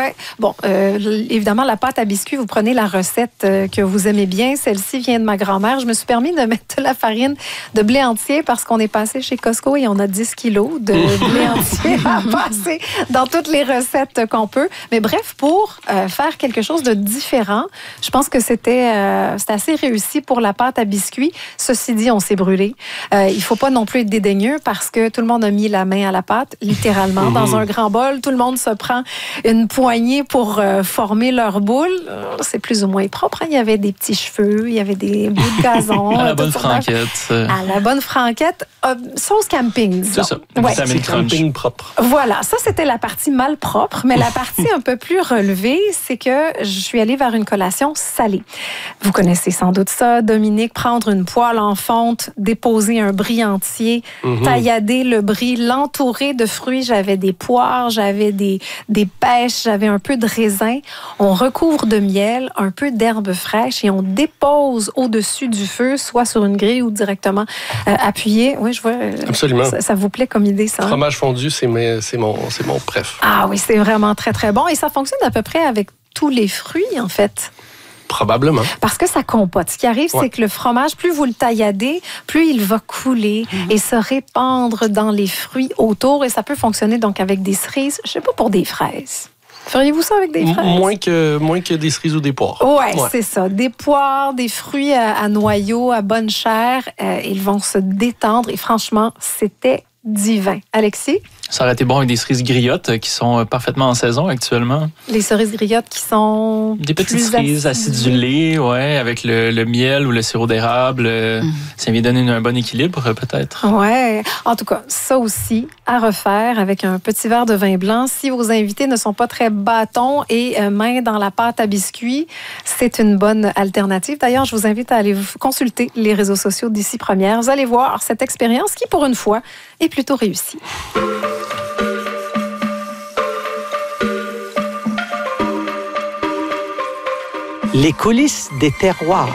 Bon, évidemment, la pâte à biscuits, vous prenez la recette que vous aimez bien. Celle-ci vient de ma grand-mère. Je me suis permis de mettre de la farine de blé entier parce qu'on est passé chez Costco et on a 10 kilos de blé entier à passer dans toutes les recettes qu'on peut. Mais bref, pour faire quelque chose de différent, je pense que c'était assez réussi pour la pâte à biscuits. Ceci dit, on s'est brûlé. Il faut pas non plus être dédaigneux parce que tout le monde a mis la main à la pâte, littéralement, dans un grand bol. Tout le monde se prend une poignée pour former leur boule. C'est plus ou moins propre. Hein? Il y avait des petits cheveux, il y avait des bouts de gazon. À la bonne franquette. À la bonne franquette. Sauce camping, disons. C'est ça. Ouais. C'est camping propre. Voilà, ça c'était la partie mal propre, mais la partie un peu plus relevée, c'est que je suis allée vers une collation salée. Vous connaissez sans doute ça, Dominique, prendre une poêle en fonte, déposer un brie entier, taillader le brie, l'entourer de fruits. J'avais des poires, j'avais des pêches, j'avais un peu de raisin. On recouvre de miel, un peu d'herbe fraîche et on dépose au-dessus du feu, soit sur une grille ou directement appuyé. Oui, je vois. Absolument. Ça vous plaît comme idée, ça? Fromage fondu, c'est mon préf. Ah oui, c'est vraiment très, très bon. Et ça fonctionne à peu près avec tous les fruits, en fait. Probablement. Parce que ça compote. Ce qui arrive, c'est que le fromage, plus vous le tailladez, plus il va couler et se répandre dans les fruits autour. Et ça peut fonctionner donc avec des cerises, je sais pas, pour des fraises. Feriez-vous ça avec des fraises? Moins que des cerises ou des poires. Ouais, c'est ça. Des poires, des fruits à noyaux, à bonne chair. Ils vont se détendre. Et franchement, c'était divin. Alexis? Ça aurait été bon avec des cerises griottes qui sont parfaitement en saison actuellement. Les cerises griottes qui sont des petites cerises acidulées, ouais, avec le miel ou le sirop d'érable. Ça vient donner un bon équilibre, peut-être. Ouais. En tout cas, ça aussi, à refaire avec un petit verre de vin blanc. Si vos invités ne sont pas très bâtons et main dans la pâte à biscuits, c'est une bonne alternative. D'ailleurs, je vous invite à aller consulter les réseaux sociaux d'Ici Première. Vous allez voir cette expérience qui, pour une fois, est plutôt réussie. Les coulisses des terroirs.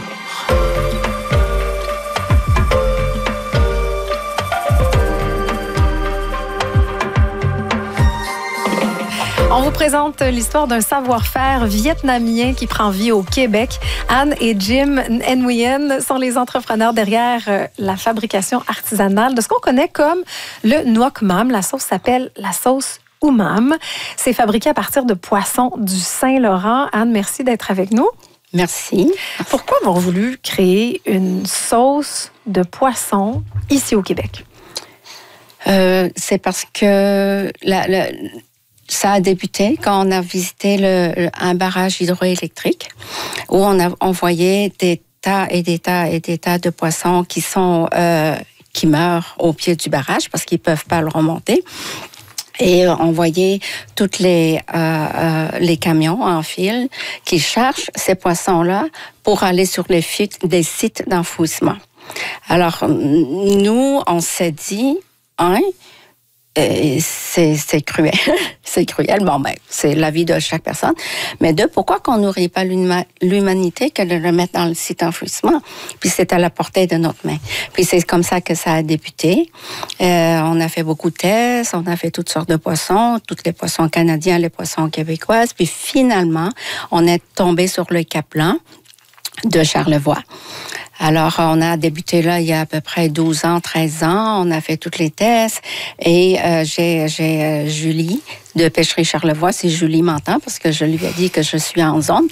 On vous présente l'histoire d'un savoir-faire vietnamien qui prend vie au Québec. Anne et Jim Nguyen sont les entrepreneurs derrière la fabrication artisanale de ce qu'on connaît comme le nuoc mam. La sauce s'appelle la sauce umam. C'est fabriqué à partir de poissons du Saint-Laurent. Anne, merci d'être avec nous. Merci. Pourquoi avoir voulu créer une sauce de poisson ici au Québec? C'est parce que ça a débuté quand on a visité un barrage hydroélectrique où on a envoyé des tas et des tas et des tas de poissons qui meurent au pied du barrage parce qu'ils ne peuvent pas le remonter. Et on voyait tous les camions en file qui cherchent ces poissons-là pour aller sur des sites d'enfouissement. Alors, nous, on s'est dit, c'est cruel. C'est cruel. Bon, c'est la vie de chaque personne. Mais pourquoi qu'on nourrit pas l'humanité que de le mettre dans le site d'enfouissement? Puis c'est à la portée de notre main. Puis c'est comme ça que ça a débuté. On a fait beaucoup de tests, on a fait toutes sortes de poissons, tous les poissons canadiens, les poissons québécois. Puis finalement, on est tombé sur le Caplan de Charlevoix. Alors, on a débuté là il y a à peu près 12 ans, 13 ans. On a fait tous les tests. Et j'ai Julie de Pêcherie Charlevoix, si Julie m'entend, parce que je lui ai dit que je suis en zone.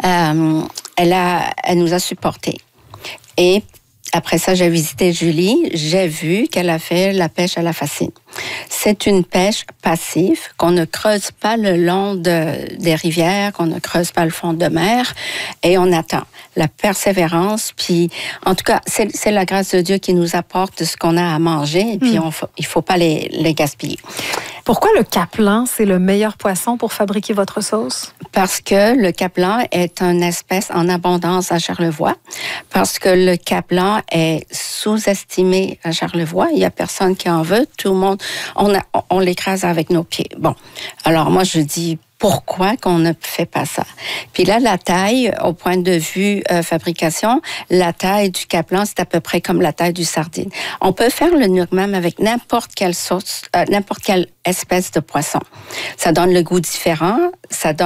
Elle nous a supportés. Et après ça, j'ai visité Julie. J'ai vu qu'elle a fait la pêche à la fascine. C'est une pêche passive, qu'on ne creuse pas le long des rivières, qu'on ne creuse pas le fond de mer, et on attend. La persévérance, puis en tout cas, c'est la grâce de Dieu qui nous apporte ce qu'on a à manger, et puis il faut pas les gaspiller. Pourquoi le caplan, c'est le meilleur poisson pour fabriquer votre sauce? Parce que le caplan est une espèce en abondance à Charlevoix, parce que le caplan est sous-estimé à Charlevoix. Il y a personne qui en veut. Tout le monde, on l'écrase avec nos pieds. Bon, alors moi je dis pourquoi qu'on ne fait pas ça. Puis là, la taille, au point de vue fabrication, la taille du caplan, c'est à peu près comme la taille du sardine. On peut faire le nuoc mam avec n'importe quelle sauce, n'importe quelle espèce de poisson. Ça donne le goût différent, ça donne